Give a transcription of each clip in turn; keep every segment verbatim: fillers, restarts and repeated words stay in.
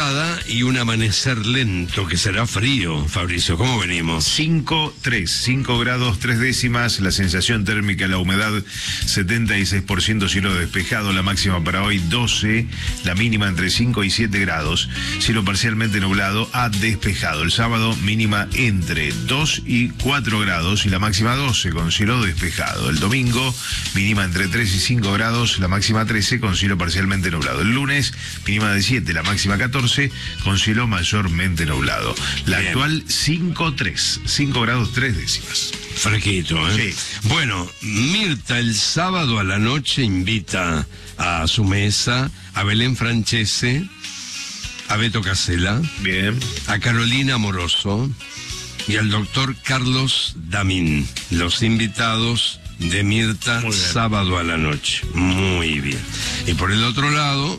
nublada y un amanecer lento que será frío. Fabricio, ¿cómo venimos? cinco, tres, cinco grados, tres décimas, la sensación térmica, la humedad setenta y seis por ciento, cielo despejado, la máxima para hoy doce, la mínima entre cinco y siete grados, cielo parcialmente nublado a despejado. El sábado mínima entre dos y cuatro grados y la máxima doce con cielo despejado. El domingo mínima entre tres y cinco grados, la máxima trece con cielo parcialmente nublado. El lunes mínima de siete, la máxima catorce con cielo mayormente nublado. La Bien. actual cinco tres, cinco grados tres décimas. Fresquito, ¿eh? Sí. Bueno, Mirta el sábado a la noche invita a su mesa a Belén Francese, a Beto Casella, Bien. a Carolina Moroso y al doctor Carlos Damín, los invitados de Mirta Muy bien. sábado a la noche. Muy bien. Y por el otro lado,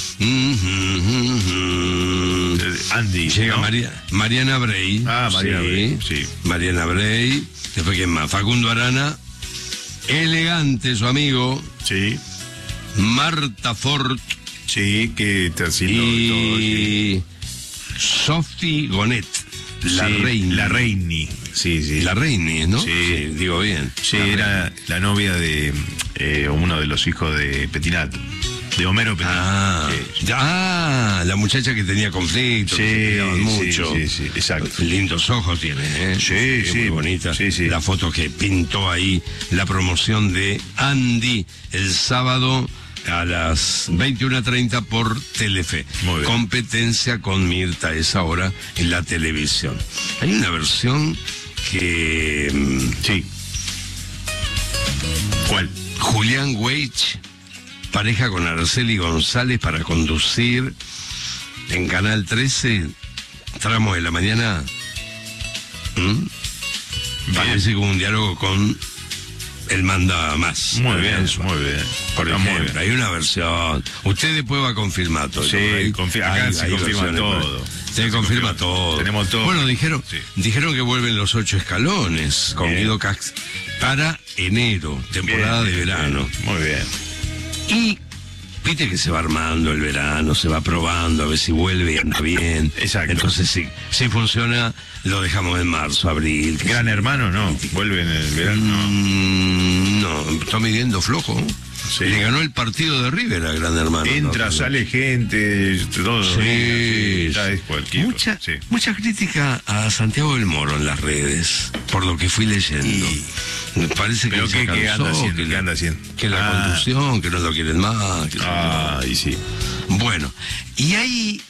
Andy, llega ¿no? María, Mariana Brey. Ah, Mariana Brey, sí. Mariana Brey. Después, ¿quién más? Facundo Arana. Elegante, su amigo. Sí, Marta Fort. sí, que está haciendo todo. Y Sophie Gonet. La Sí, reina. La Reini. Sí, sí. La Reini, ¿no? Sí. digo bien. Sí, La era la novia de eh, uno de los hijos de Petinato, de Homero Petinato. Ah, Sí. ah, la muchacha que tenía conflictos, Sí, que se peleaban sí, mucho. sí, sí, exacto. Lindos ojos tiene, ¿eh? Sí, sí. Muy bonita. Sí, sí. La foto que pintó ahí, la promoción de Andy el sábado a las veintiuna treinta por Telefe. Muy bien. Competencia con Mirta a esa hora en la televisión. Hay una versión que mm, Sí. ¿Cuál? Julián Weich, pareja con Araceli González para conducir en Canal trece, tramo de la mañana. ¿Mm? Parece como un diálogo con El Manda Más. Muy bien, Mensual. muy bien. Por Está muy ejemplo, bien. hay una versión. Usted después va a confirmar todo. Sí, ¿no? Hay- confi- acá hay- se hay confirma versiones por ahí. todo. Se Se confirma confirma. todo. Tenemos todo. Bueno, dijeron, Sí. dijeron que vuelven los ocho escalones con Bien. Guido Cax para enero, temporada Bien, de bien, verano. bien. Muy bien. Y viste que se va armando el verano, se va probando a ver si vuelve y anda bien. Exacto. Entonces, si, si funciona, lo dejamos en marzo, abril. que Gran sé. Hermano, no. Vuelve en el verano. no. Mm, no, está midiendo flojo. Sí. Le ganó el partido de River a Gran Hermano. Entra, ¿no? sale gente, todo. Sí, sí, ya sí. es cualquier mucha, cosa, sí. mucha crítica a Santiago del Moro en las redes, por lo que fui leyendo. Y- Me parece que ¿Pero él se qué- qué cansó, anda haciendo? que ¿Qué la- anda haciendo? Que la Ah. conducción, que no lo quieren más. que Ah, y sí. Bueno, y ahí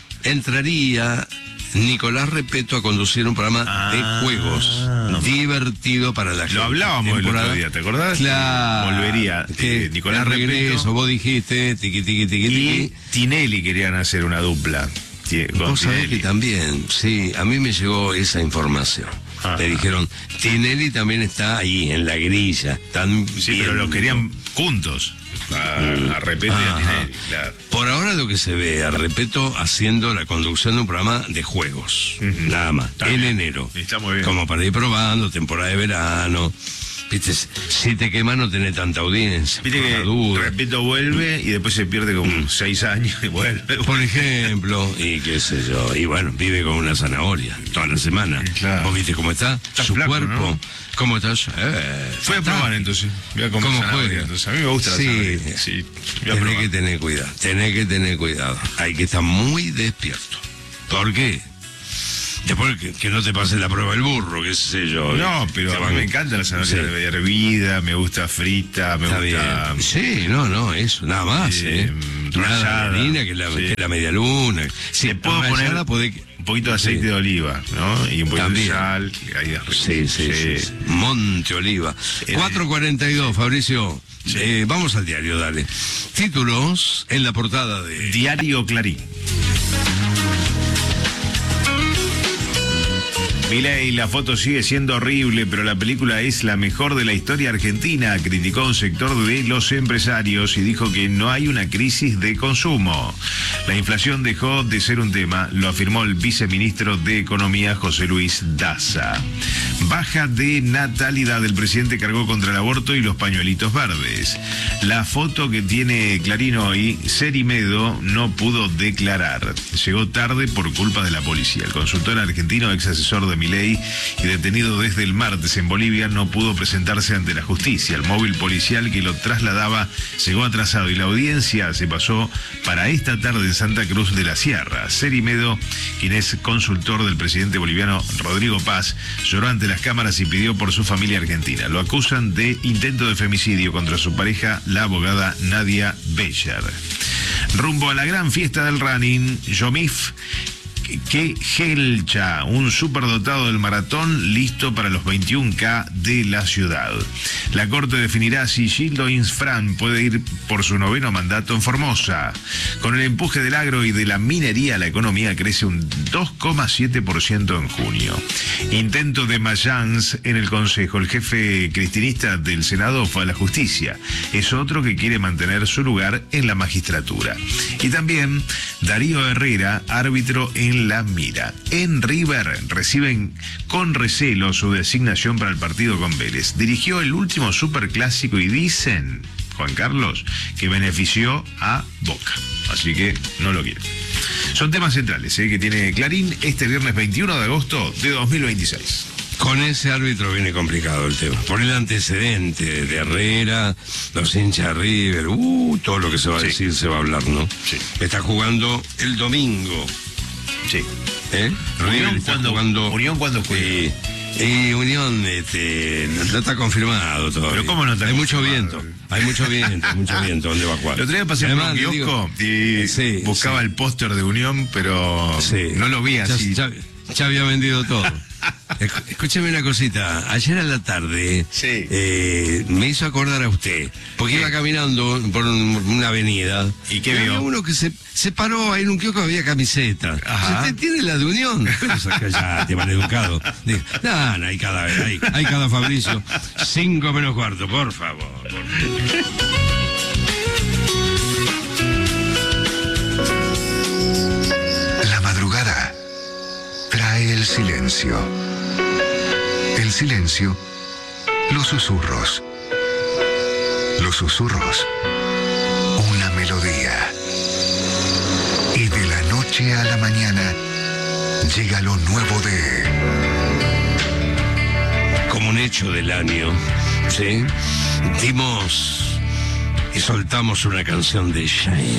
entraría Nicolás Repeto a conducir un programa Ah, de juegos no. divertido para la gente. Lo hablábamos el Temporada- otro día, ¿te acordás? Claro. Volvería, Que eh, Nicolás de regreso, Repeto. vos dijiste, tiqui, tiqui, tiqui, Y tiqui. Tinelli querían hacer una dupla. Ti- Con Vos sabés que Tinelli. también, sí, a mí me llegó esa información. Ah. Me dijeron, Tinelli también está ahí, en la grilla. Están Sí, pero viendo. los querían juntos. A, a Repeto y a Ajá. Tinelli, claro. Por ahora lo que se ve, a Repeto haciendo la conducción de un programa de juegos, Ujú. nada más, Está en bien. enero. Está muy bien. Como para ir probando, temporada de verano. Viste, si te quemas no tenés tanta audiencia. Viste por la que duda. Repeto vuelve y después se pierde como seis años y vuelve. Por ejemplo, y qué sé yo, y bueno, vive con una zanahoria toda la semana. Claro. ¿Vos viste cómo está? Está Su flaco, cuerpo. ¿no? ¿Cómo está? Eh, Fui a probar entonces. Voy a comer ¿Cómo zanahoria, juega? entonces. A mí me gusta Sí. la zanahoria. Sí, voy a Tenés probar. que tener cuidado, tenés que tener cuidado. Hay que estar muy despierto. ¿Por qué? Después que, que no te pase la prueba del burro, qué sé yo. No, pero Te a van- mí me encanta la zanahoria Sí. hervida, me gusta frita, me Está gusta... bien. Sí, no, no, eso, nada más, Eh, ¿eh? Nada rallada, de harina, que la, sí. que la media luna. Si Le puedo rallada, poner podés- un poquito de aceite Sí. de oliva, ¿no? Y un poquito También. de sal. que ahí es rico. Sí, sí, sí, sí. Monte Oliva. Eh, cuatro cuarenta y dos, Fabricio. Sí. Eh, vamos al diario, dale. Títulos en la portada de... Diario Clarín. Milei, la foto sigue siendo horrible, pero la película es la mejor de la historia argentina, criticó un sector de los empresarios y dijo que no hay una crisis de consumo. La inflación dejó de ser un tema, lo afirmó el viceministro de Economía, José Luis Daza. Baja de natalidad, el presidente cargó contra el aborto y los pañuelitos verdes. La foto que tiene Clarín hoy, Cerimedo no pudo declarar. Llegó tarde por culpa de la policía. El consultor argentino, ex asesor de Milei y detenido desde el martes en Bolivia, no pudo presentarse ante la justicia. El móvil policial que lo trasladaba llegó atrasado y la audiencia se pasó para esta tarde en Santa Cruz de la Sierra. Cerimedo, quien es consultor del presidente boliviano Rodrigo Paz, lloró ante las cámaras y pidió por su familia argentina. Lo acusan de intento de femicidio contra su pareja, la abogada Nadia Becher. Rumbo a la gran fiesta del running, Yomif que Gelcha, un superdotado del maratón listo para los veintiún K de la ciudad. La Corte definirá si Gildo Insfran puede ir por su noveno mandato en Formosa. Con el empuje del agro y de la minería, la economía crece un dos coma siete por ciento en junio. Intento de Mayans en el Consejo. El jefe cristinista del Senado fue a la justicia. Es otro que quiere mantener su lugar en la magistratura. Y también Darío Herrera, árbitro en la mira. En River reciben con recelo su designación para el partido con Vélez. Dirigió el último superclásico y dicen, Juan Carlos, que benefició a Boca. Así que no lo quiero. Son temas centrales ¿eh? que tiene Clarín este viernes veintiuno de agosto de dos mil veintiséis. Con ese árbitro viene complicado el tema. Por el antecedente de Herrera, los hinchas de River, uh, todo lo que se va a sí. decir se va a hablar, ¿no? Sí. Está jugando el domingo. Sí. ¿Eh? Unión está cuando, jugando. Unión cuando juega. Eh, eh, Unión este, no está confirmado todavía. Pero ¿cómo no está Hay mucho confirmado? viento. Hay mucho viento, hay mucho viento. ¿Dónde va a jugar? El otro día pasé por un kiosco y sí, buscaba sí. el póster de Unión, pero sí. no lo vi así. Ya, ya, ya había vendido todo. Escúcheme una cosita, ayer a la tarde sí. eh, me hizo acordar a usted, porque ¿Qué? iba caminando por un, una avenida. ¿Y qué y vio? había uno que se, se paró ahí en un kiosco, había camiseta. Ajá. ¿Usted tiene la de Unión? Pero callate, maleducado. Digo, no, no, hay cada, hay, hay cada Fabricio. Cinco menos cuarto, por favor. Por favor. La madrugada trae el silencio. El silencio, los susurros. Los susurros, una melodía. Y de la noche a la mañana llega lo nuevo de... Como un hecho del año, ¿sí? Dimos y soltamos una canción de Shine.